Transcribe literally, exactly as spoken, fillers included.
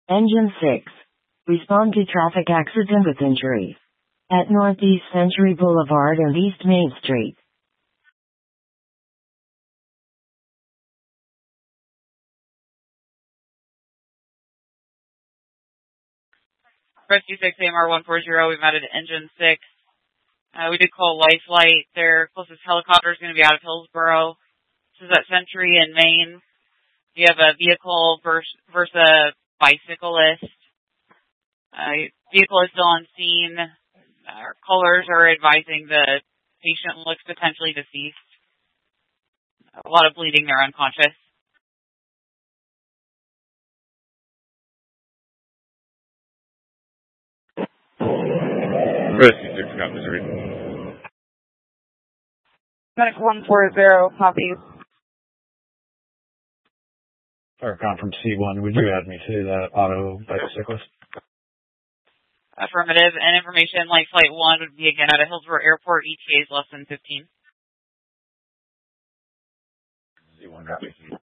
Engine six. Respond to traffic accident with injury at Northeast Century Boulevard and East Main Street. Rescue six A M R one forty, we've added Engine six. Uh, we did call Lifelight. Their closest helicopter is going to be out of Hillsboro. This is at Century in Maine. You have a vehicle versus, versus a bicyclist. Uh, vehicle is still on scene. Our callers are advising the patient looks potentially deceased. A lot of bleeding, they're unconscious. Rescue six, got Missouri. Medic one forty, copy. Firecon from C one, would you add me to that auto bicyclist? Affirmative. And information like Flight one would be again out of Hillsboro Airport. E T A is less than fifteen. C one, got me.